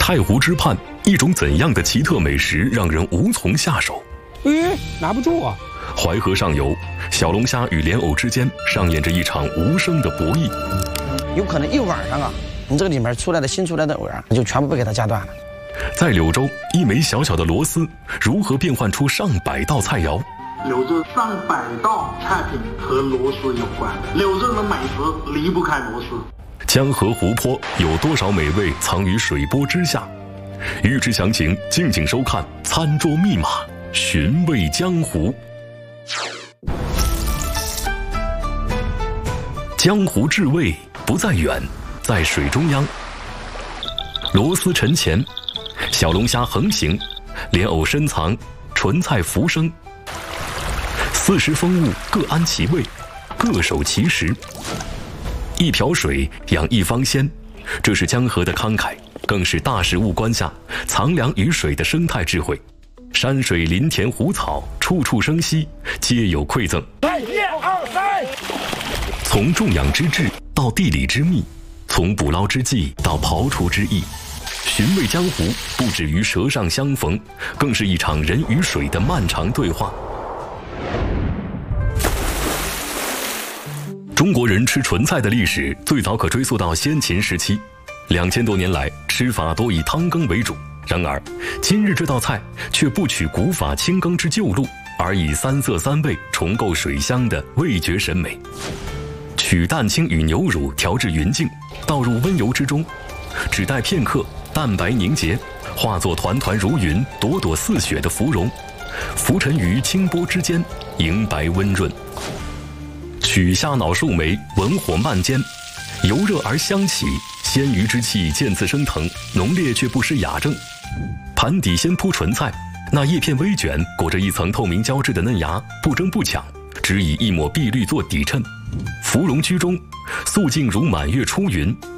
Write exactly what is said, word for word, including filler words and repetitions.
太湖之畔，一种怎样的奇特美食让人无从下手？ 哎，拿不住啊！ 淮河上游，小龙虾与莲藕之间上演着一场无声的博弈。 有可能一晚上啊，你这个里面出来的新出来的藕啊，就全部被给它夹断了。 在柳州，一枚小小的螺丝如何变换出上百道菜肴？ 柳州上百道菜品和螺丝有关，柳州的美食离不开螺丝。 江河湖泊有多少美味藏于水波之下？欲知详情，敬请收看《餐桌密码》，寻味江湖。江湖至味不在远，在水中央。螺丝沉潜，小龙虾横行，莲藕深藏，纯菜浮生。四时风物各安其位，各守其时。一瓢水养一方鲜，这是江河的慷慨，更是大食物观下藏粮于水的生态智慧。山水林田湖草，处处生息，皆有馈赠。 一二三， 从种养之志到地理之秘，从捕捞之技到刨除之艺，寻味江湖不止于舌上相逢，更是一场人与水的漫长对话。中国人吃纯菜的历史最早可追溯到先秦时期，两千多年来吃法多以汤羹为主。然而，今日这道菜却不取古法清羹之旧路，而以三色三味重构水乡的味觉审美。取蛋清与牛乳调至匀净，倒入温油之中，只待片刻，蛋白凝结，化作团团如云、朵朵似雪的芙蓉，浮沉于清波之间，莹白温润。取虾脑数枚，文火慢煎，油热而香起，鲜鱼之气渐次升腾，浓烈却不失雅正。盘底先铺纯菜，那叶片微卷，裹着一层透明胶质的嫩芽，不争不抢，只以一抹碧绿做底衬。芙蓉居中，素净如满月出云，